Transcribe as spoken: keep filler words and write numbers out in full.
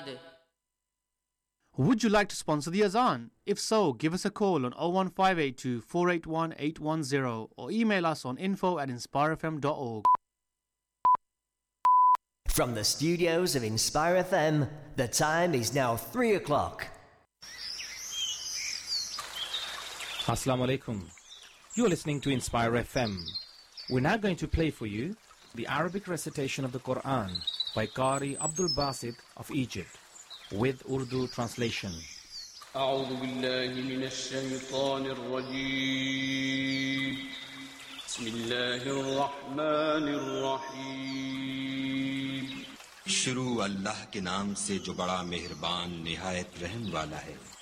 बाद Would you like to sponsor the Azan? If so, give us a call on oh one five eight two, four eight one, eight one zero or email us on info at inspire f m dot org. From the studios of Inspire F M, the time is now three o'clock. Assalamu alaikum. You're listening to Inspire F M. We're now going to play for you the Arabic recitation of the Quran by Qari Abdul Basit of Egypt with Urdu translation. أعوذ بالله من الشيطان الرجيم بسم الله الرحمن الرحيم शुरू अल्लाह के नाम से जो बड़ा मेहरबान निहायत रहम वाला है।